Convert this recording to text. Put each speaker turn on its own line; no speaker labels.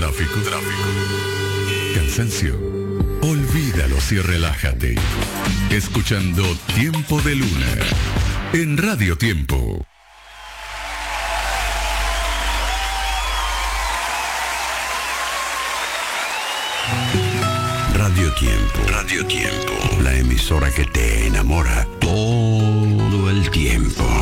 Tráfico. Cansancio. Olvídalos y relájate. Escuchando Tiempo de Luna en Radio Tiempo.
Radio Tiempo, la emisora que te enamora todo el tiempo.